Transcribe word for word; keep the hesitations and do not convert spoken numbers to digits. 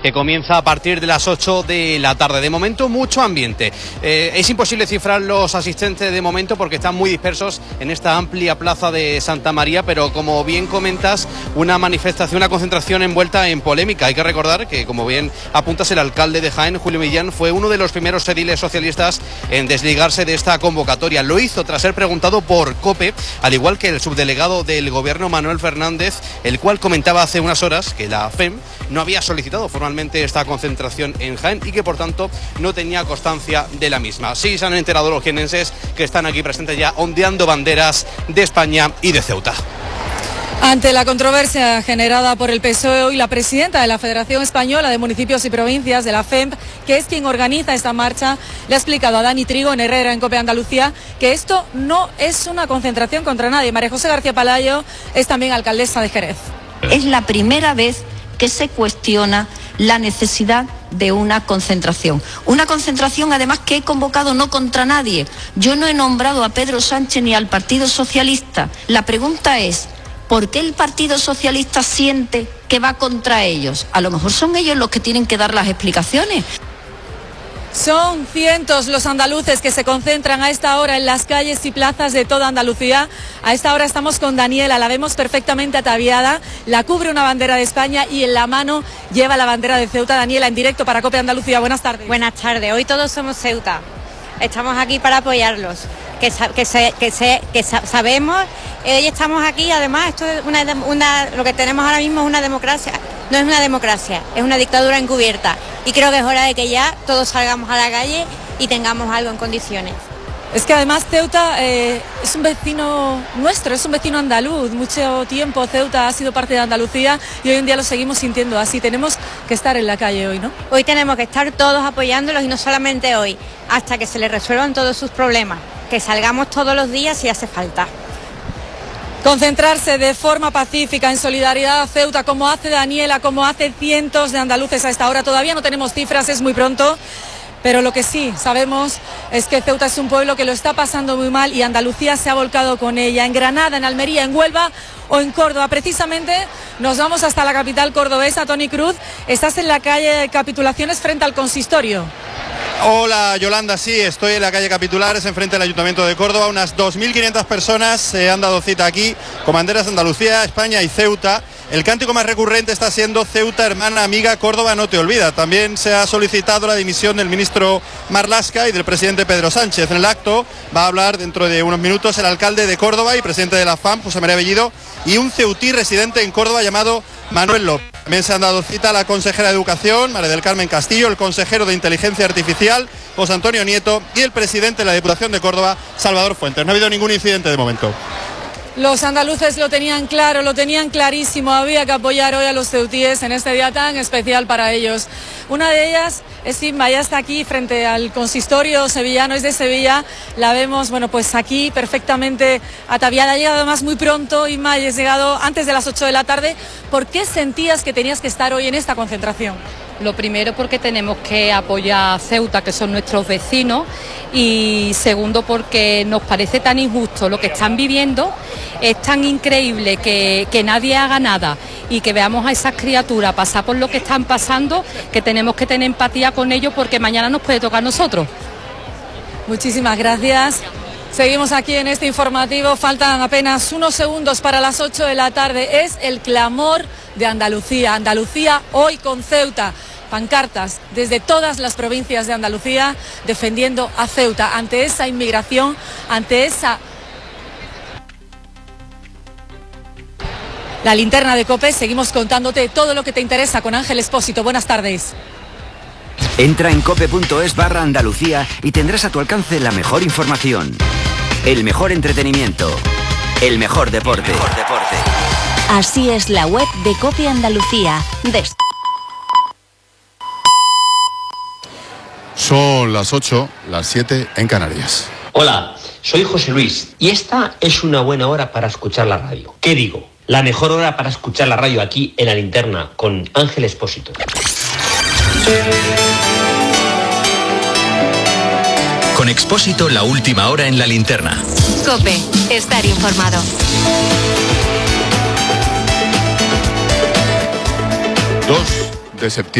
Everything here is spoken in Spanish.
que comienza a partir de las ocho de la tarde. De momento, mucho ambiente. Eh, es imposible cifrar los asistentes de momento porque están muy dispersos en esta amplia plaza de Santa María, pero como bien comentas, una manifestación, una concentración envuelta en polémica. Hay que recordar que, como bien apuntas, el alcalde de Jaén, Julio Millán, fue uno de los primeros ediles socialistas en desligarse de esta convocatoria. Lo hizo tras ser preguntado por COPE, al igual que el subdelegado del gobierno, Manuel Fernández, el cual comentaba hace unas horas que la F E M no había solicitado formalmente esta concentración en Jaén y que por tanto no tenía constancia de la misma. Sí se han enterado los jienenses que están aquí presentes ya ondeando banderas de España y de Ceuta. Ante la controversia generada por el P S O E, hoy la presidenta de la Federación Española de Municipios y Provincias, de la F E M, que es quien organiza esta marcha, le ha explicado a Dani Trigo en Herrera, en COPE Andalucía, que esto no es una concentración contra nadie. María José García Palayo es también alcaldesa de Jerez. Es la primera vez que se cuestiona la necesidad de una concentración. Una concentración, además, que he convocado no contra nadie. Yo no he nombrado a Pedro Sánchez ni al Partido Socialista. La pregunta es, ¿por qué el Partido Socialista siente que va contra ellos? A lo mejor son ellos los que tienen que dar las explicaciones. Son cientos los andaluces que se concentran a esta hora en las calles y plazas de toda Andalucía. A esta hora estamos con Daniela, la vemos perfectamente ataviada, la cubre una bandera de España y en la mano lleva la bandera de Ceuta. Daniela, en directo para COPE Andalucía, buenas tardes. Buenas tardes, hoy todos somos Ceuta, estamos aquí para apoyarlos, que, que, se, que, se, que sabemos, hoy estamos aquí, además esto es una, una, lo que tenemos ahora mismo es una democracia, no es una democracia, es una dictadura encubierta. Y creo que es hora de que ya todos salgamos a la calle y tengamos algo en condiciones. Es que además Ceuta eh, es un vecino nuestro, es un vecino andaluz. Mucho tiempo Ceuta ha sido parte de Andalucía y hoy en día lo seguimos sintiendo así. Tenemos que estar en la calle hoy, ¿no? Hoy tenemos que estar todos apoyándolos y no solamente hoy, hasta que se les resuelvan todos sus problemas. Que salgamos todos los días si hace falta. Concentrarse de forma pacífica en solidaridad a Ceuta, como hace Daniela, como hace cientos de andaluces a esta hora. Todavía no tenemos cifras, es muy pronto, pero lo que sí sabemos es que Ceuta es un pueblo que lo está pasando muy mal y Andalucía se ha volcado con ella. En Granada, en Almería, en Huelva o en Córdoba. Precisamente nos vamos hasta la capital cordobesa. Toni Cruz, estás en la calle de Capitulaciones frente al consistorio. Hola Yolanda, sí, estoy en la calle Capitulares, enfrente del Ayuntamiento de Córdoba. Unas dos mil quinientas personas se han dado cita aquí, con banderas de Andalucía, España y Ceuta. El cántico más recurrente está siendo Ceuta, hermana, amiga, Córdoba no te olvida. También se ha solicitado la dimisión del ministro Marlaska y del presidente Pedro Sánchez. En el acto va a hablar dentro de unos minutos el alcalde de Córdoba y presidente de la F A M, José María Bellido, y un ceutí residente en Córdoba llamado Manuel López. También se han dado cita a la consejera de Educación, María del Carmen Castillo, el consejero de Inteligencia Artificial, José Antonio Nieto, y el presidente de la Diputación de Córdoba, Salvador Fuentes. No ha habido ningún incidente de momento. Los andaluces lo tenían claro, lo tenían clarísimo, había que apoyar hoy a los ceutíes en este día tan especial para ellos. Una de ellas es Inma, ya está aquí frente al consistorio sevillano, es de Sevilla, la vemos, bueno, pues aquí perfectamente ataviada, ha llegado además muy pronto, Inma, has llegado antes de las ocho de la tarde. ¿Por qué sentías que tenías que estar hoy en esta concentración? Lo primero porque tenemos que apoyar a Ceuta, que son nuestros vecinos, y segundo porque nos parece tan injusto lo que están viviendo, es tan increíble que, que nadie haga nada y que veamos a esas criaturas pasar por lo que están pasando, que tenemos que tener empatía con ellos porque mañana nos puede tocar a nosotros. Muchísimas gracias. Seguimos aquí en este informativo, faltan apenas unos segundos para las ocho de la tarde. Es el clamor de Andalucía, Andalucía hoy con Ceuta. Pancartas desde todas las provincias de Andalucía defendiendo a Ceuta ante esa inmigración, ante esa... La linterna de COPE, seguimos contándote todo lo que te interesa con Ángel Expósito. Buenas tardes. Entra en cope.es barra Andalucía y tendrás a tu alcance la mejor información, el mejor entretenimiento, el mejor deporte. El mejor deporte. Así es la web de COPE Andalucía. Des Son las ocho, las siete en Canarias. Hola, soy José Luis y esta es una buena hora para escuchar la radio. ¿Qué digo? La mejor hora para escuchar la radio aquí en La Linterna con Ángel Expósito. Con Expósito, la última hora en La Linterna. COPE, estar informado. dos de septiembre.